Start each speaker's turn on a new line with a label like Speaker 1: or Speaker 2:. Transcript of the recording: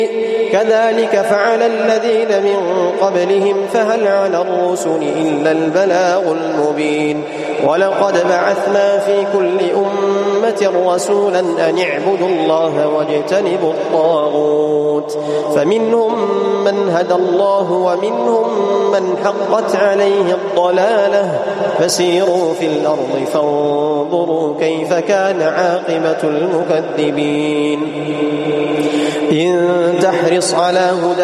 Speaker 1: كذلك فعل الذين من قبلهم فهل على الرسل إلا البلاغ المبين ولقد بعثنا في كل أمة رسولا أن اعبدوا الله واجتنبوا الطاغوت فمنهم من هدى الله ومنهم من حقت عليه الضلالة فسيروا في الأرض فانظروا كيف كان عاقبة المكذبين إن تحرص على هدى